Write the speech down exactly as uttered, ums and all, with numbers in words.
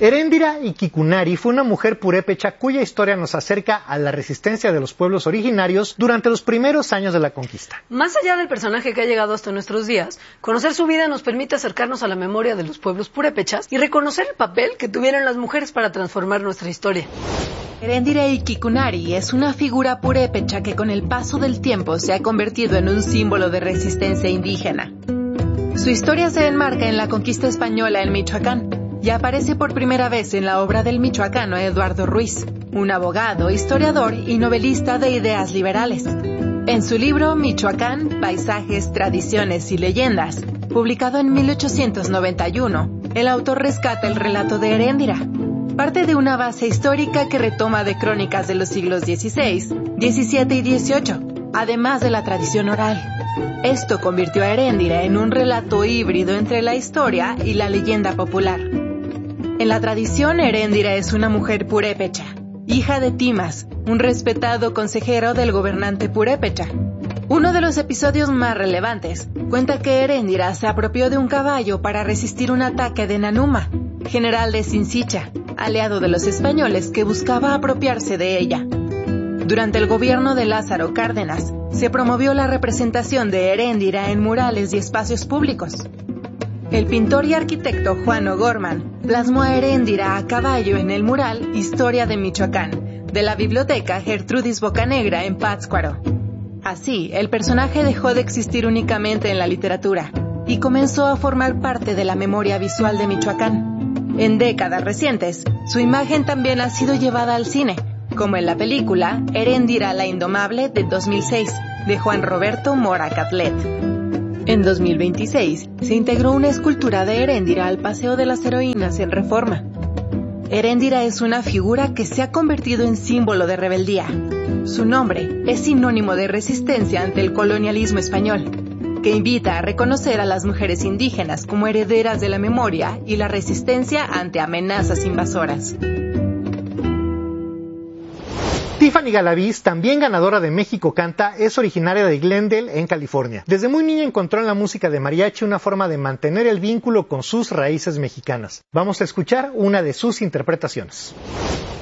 Heréndira Iquikunari fue una mujer purépecha cuya historia nos acerca a la resistencia de los pueblos originarios durante los primeros años de la conquista. Más allá del personaje que ha llegado hasta nuestros días, conocer su vida nos permite acercarnos a la memoria de los pueblos purépechas y reconocer el papel que tuvieron las mujeres para transformar nuestra historia. Heréndira Iquikunari es una figura purépecha que con el paso del tiempo se ha convertido en un símbolo de resistencia indígena. Su historia se enmarca en la conquista española en Michoacán y aparece por primera vez en la obra del michoacano Eduardo Ruiz, un abogado, historiador y novelista de ideas liberales. En su libro Michoacán, Paisajes, Tradiciones y Leyendas, publicado en mil ochocientos noventa y uno, el autor rescata el relato de Heréndira. Parte de una base histórica que retoma de crónicas de los siglos dieciséis, diecisiete y dieciocho, además de la tradición oral. Esto convirtió a Heréndira en un relato híbrido entre la historia y la leyenda popular. En la tradición, Heréndira es una mujer purépecha, hija de Timas, un respetado consejero del gobernante purépecha. Uno de los episodios más relevantes cuenta que Heréndira se apropió de un caballo para resistir un ataque de Nanuma, general de Sinsicha, aliado de los españoles que buscaba apropiarse de ella. Durante el gobierno de Lázaro Cárdenas, se promovió la representación de Heréndira en murales y espacios públicos. El pintor y arquitecto Juan O'Gorman plasmó a Heréndira a caballo en el mural Historia de Michoacán, de la biblioteca Gertrudis Bocanegra en Pátzcuaro. Así, el personaje dejó de existir únicamente en la literatura y comenzó a formar parte de la memoria visual de Michoacán. En décadas recientes, su imagen también ha sido llevada al cine, como en la película Heréndira la Indomable de dos mil seis, de Juan Roberto Mora Catlet. En dos mil veintiséis, se integró una escultura de Heréndira al Paseo de las Heroínas en Reforma. Heréndira es una figura que se ha convertido en símbolo de rebeldía. Su nombre es sinónimo de resistencia ante el colonialismo español, que invita a reconocer a las mujeres indígenas como herederas de la memoria y la resistencia ante amenazas invasoras. Tiffany Galaviz, también ganadora de México Canta, es originaria de Glendale, en California. Desde muy niña encontró en la música de mariachi una forma de mantener el vínculo con sus raíces mexicanas. Vamos a escuchar una de sus interpretaciones.